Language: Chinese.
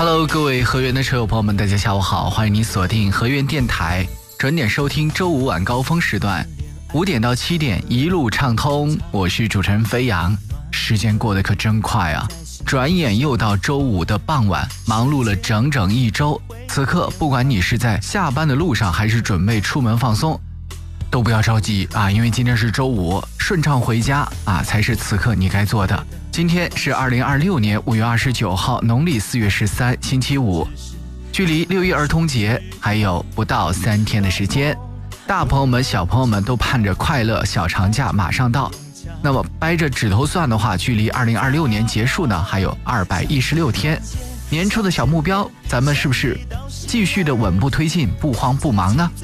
Hello， 各位河源的车友朋友们，大家下午好，欢迎您锁定河源电台，准点收听周五晚高峰时段5点到7点一路畅通。我是主持人飞扬。时间过得可真快啊，转眼又到周五的傍晚，忙碌了整整1周。此刻不管你是在下班的路上，还是准备出门放松，都不要着急啊，因为今天是周五，顺畅回家啊才是此刻你该做的。今天是2026年5月29号，农历4月13，星期五，距离6一儿童节还有不到3天的时间。大朋友们小朋友们都盼着快乐小长假马上到，那么掰着指头算的话，距离2026年结束呢还有216天。年初的小目标，咱们是不是继续的稳步推进，不慌不忙呢？